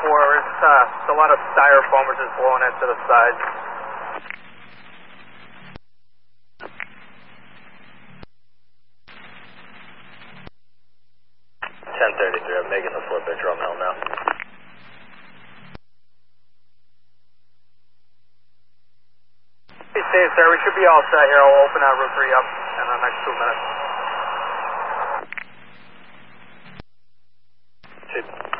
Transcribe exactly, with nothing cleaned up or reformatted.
four, it's, uh, it's a lot of styrofoam we're just blowing it to the side. ten thirty-three, I'm making the floor picture on Hill now. Be safe, sir. We should be all set here. I'll open that Route three up in the next two minutes. Chief.